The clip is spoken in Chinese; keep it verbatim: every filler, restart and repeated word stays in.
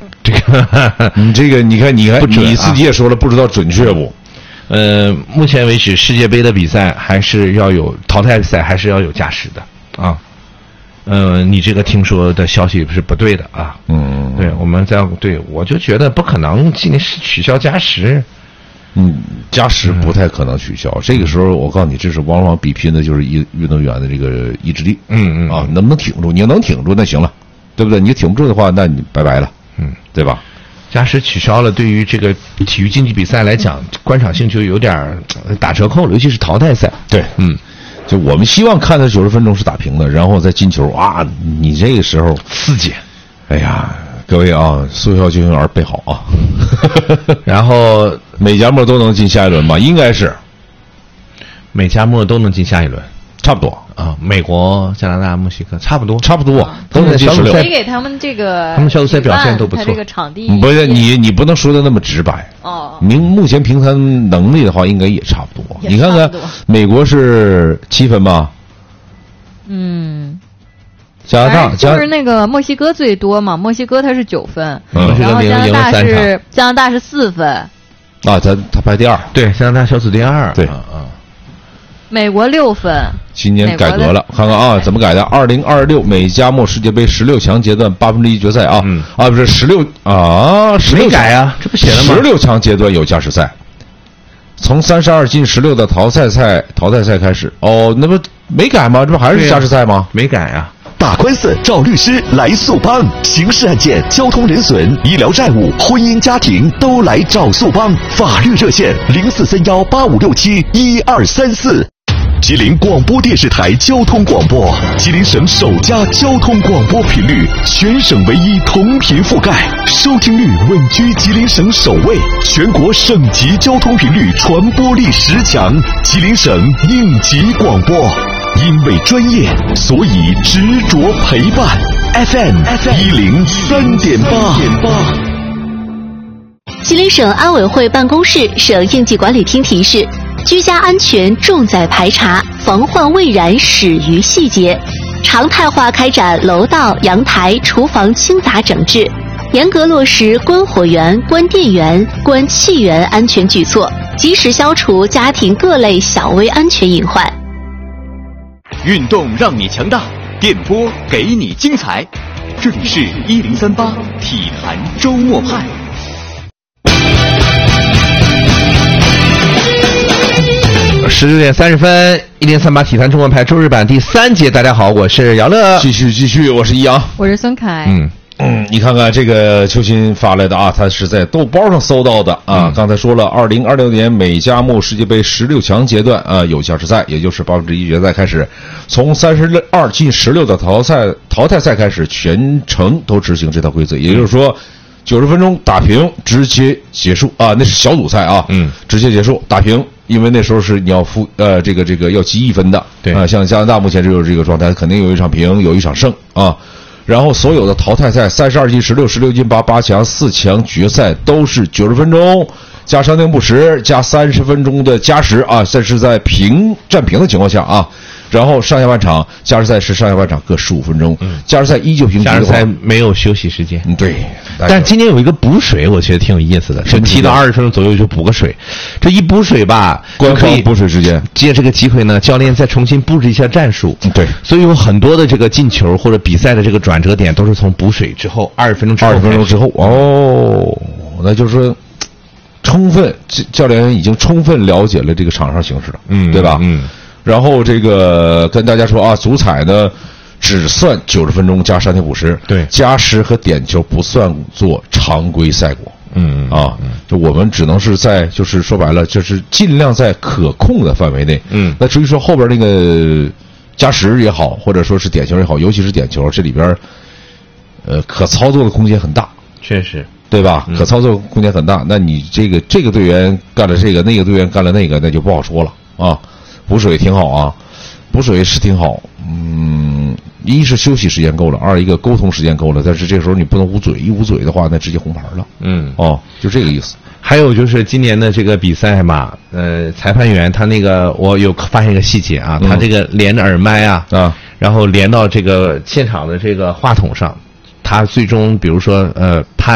这个你这个你看你看不准啊、 你自己也说了，不知道准确不？ 呃，目前为止世界杯的比赛还是要有淘汰赛，还是要有加时的啊。呃，你这个听说的消息是不对的啊。 嗯， 对，我们在对，我就觉得不可能今年是取消加时。 嗯，加时不太可能取消。嗯、这个时候，我告诉你，这是往往比拼的就是运运动员的这个意志力。 嗯嗯啊，能不能挺住？你要能挺住，那行了，对不对？你挺不住的话，那你拜拜了。 嗯， 对吧？ 加时取消了，对于这个体育竞技比赛来讲，观赏性就有点打折扣了，尤其是淘汰赛。 对，嗯，就我们希望看的九十分钟是打平的，然后再进球啊！你这个时候刺激， 哎呀，各位啊，速效救心丸备好啊！ 然后每家末都能进下一轮吧？应该是， 每家末都能进下一轮， 差不多。 啊，美国、加拿大、墨西哥差不多， 差不多， 啊、 都能进十六。 可以给他们这个， 他们小组赛表现都不错。 这个场地不是你，你不能说的那么直白。 哦。 明目前评分能力的话，应该也差不多。你看看，美国是七分吧？ 嗯。 加拿大就是那个墨西哥最多嘛，墨西哥它是九分， 嗯、 然后加拿大是加拿大是四分。 啊，咱他排第二。 对，加拿大小组第二。 对， 啊。 啊美国六分， 今年改革了，看看啊，怎么改的？二零二六美加墨世界杯十六强阶段八分之一决赛啊， 嗯、 啊不是十六啊，十六改啊，这不写了吗？ 十六强阶段有加时赛，从三十二进十六的淘汰赛淘汰赛开始。哦，那不没改吗？这不还是加时赛吗？ 没改啊。 打官司找律师来速帮，刑事案件、交通人损、医疗债务、婚姻家庭都来找速帮。法律热线零四三幺八五六七一二三四。吉林广播电视台交通广播，吉林省首家交通广播频率，全省唯一同频覆盖，收听率稳居吉林省首位，全国省级交通频率传播力十强，吉林省应急广播。因为专业，所以执着陪伴。F M 一零三点八。 吉林省安委会办公室、省应急管理厅提示：居家安全重在排查，防患未然始于细节。常态化开展楼道、阳台、厨房清杂整治，严格落实关火源、关电源、关气源安全举措，及时消除家庭各类小微安全隐患。 运动让你强大，电波给你精彩。这里是一零三八体坛周末派。 十九点三十分，一零三八体坛中文派周日版第三节。大家好，我是姚乐， 继续继续，我是易阳， 我是孙凯。 嗯嗯，你看看这个秋心发来的啊，他是在豆包上搜到的啊。嗯、刚才说了，二零二六年美加墨世界杯十六强阶段啊，有加时赛，也就是八分之一决赛开始，从三十二进十六的淘汰淘汰赛开始，全程都执行这套规则，也就是说。九十分钟打平直接结束啊，那是小组赛啊，嗯，直接结束打平，因为那时候是你要负呃这个这个要积一分的， 对啊、呃，像加拿大目前就是这个状态，肯定有一场平，有一场胜啊，然后所有的淘汰赛三十二进十六、十六进八、八强、四强决赛都是九十分钟加伤停补时加三十分钟的加时啊，这是在平战平的情况下啊。然后上下半场加时赛是上下半场各十五分钟，嗯，加时赛依旧平局的话， 加时赛没有休息时间， 嗯，对。 但今年有一个补水，我觉得挺有意思的，就踢到二十分钟左右就补个水，这一补水吧， 官方补水时间， 借这个机会呢，教练再重新布置一下战术， 嗯，对。 所以有很多的这个进球或者比赛的这个转折点都是从补水之后二十分钟之后， 二十分钟之后，哦，那就是说。充分，教练已经充分了解了这个场上形势了，嗯，对吧？嗯，然后这个跟大家说啊，足彩呢只算九十分钟加伤停补时， 对， 加时和点球不算作常规赛果，嗯啊，就我们只能是在就是说白了，就是尽量在可控的范围内，嗯，那至于说后边那个加时也好，或者说是点球也好，尤其是点球，这里边呃可操作的空间很大， 确实。 对吧？可操作空间很大，那你这个这个队员干了这个，那个队员干了那个，那就不好说了啊。补水挺好啊，补水是挺好。嗯，一是休息时间够了，二一个沟通时间够了，但是这时候你不能捂嘴，一捂嘴的话，那直接红牌了。嗯，哦，就这个意思。 还有就是今年的这个比赛嘛，呃，裁判员他那个我有发现一个细节啊，他这个连着耳麦啊，啊，然后连到这个现场的这个话筒上，他最终比如说呃判。